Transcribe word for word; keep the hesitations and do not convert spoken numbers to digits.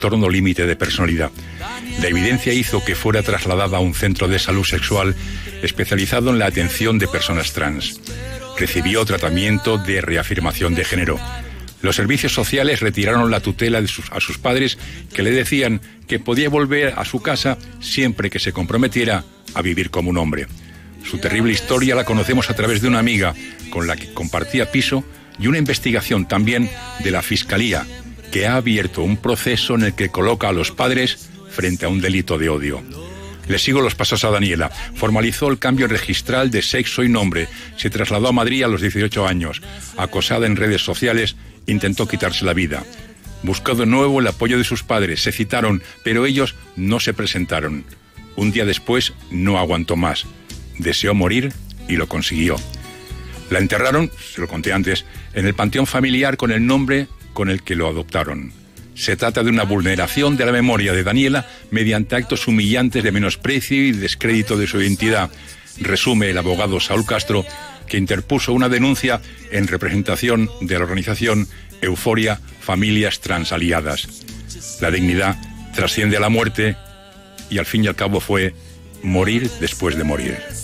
trastorno límite de personalidad. La evidencia hizo que fuera trasladada a un centro de salud sexual especializado en la atención de personas trans. Recibió tratamiento de reafirmación de género. Los servicios sociales retiraron la tutela de sus, a sus padres, que le decían que podía volver a su casa siempre que se comprometiera a vivir como un hombre. Su terrible historia la conocemos a través de una amiga con la que compartía piso y una investigación también de la Fiscalía, que ha abierto un proceso en el que coloca a los padres frente a un delito de odio. Le sigo los pasos a Daniela. Formalizó el cambio registral de sexo y nombre. Se trasladó a Madrid a los dieciocho años. Acosada en redes sociales, intentó quitarse la vida. Buscó de nuevo el apoyo de sus padres. Se citaron, pero ellos no se presentaron. Un día después no aguantó más. Deseó morir y lo consiguió. La enterraron, se lo conté antes, en el panteón familiar con el nombre con el que lo adoptaron. Se trata de una vulneración de la memoria de Daniela mediante actos humillantes de menosprecio y descrédito de su identidad, resume el abogado Saúl Castro, que interpuso una denuncia en representación de la organización Euforia Familias Transaliadas. La dignidad trasciende a la muerte y al fin y al cabo fue morir después de morir.